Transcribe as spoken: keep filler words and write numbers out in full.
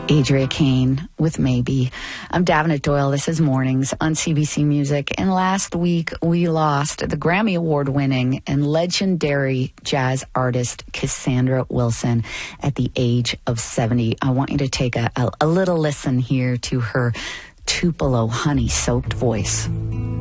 Adria Kane with Maybe. I'm Davenant Doyle. This is Mornings on C B C Music. And last week, we lost the Grammy Award-winning and legendary jazz artist Cassandra Wilson at the age of seventy. I want you to take a, a, a little listen here to her Tupelo honey-soaked voice.